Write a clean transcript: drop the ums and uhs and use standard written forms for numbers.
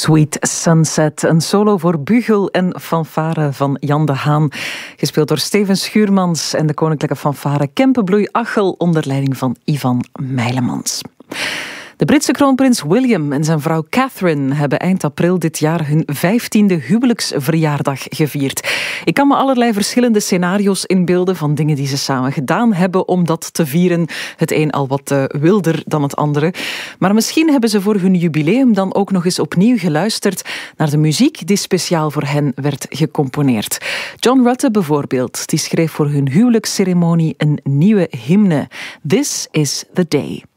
Sweet Sunset, een solo voor bugel en fanfare van Jan de Haan. Gespeeld door Steven Schuurmans en de koninklijke fanfare Kempenbloei Achel onder leiding van Ivan Meilemans. De Britse kroonprins William en zijn vrouw Catherine hebben eind april dit jaar hun 15e huwelijksverjaardag gevierd. Ik kan me allerlei verschillende scenario's inbeelden van dingen die ze samen gedaan hebben om dat te vieren. Het een al wat wilder dan het andere. Maar misschien hebben ze voor hun jubileum dan ook nog eens opnieuw geluisterd naar de muziek die speciaal voor hen werd gecomponeerd. John Rutte bijvoorbeeld, die schreef voor hun huwelijksceremonie een nieuwe hymne. This is the day.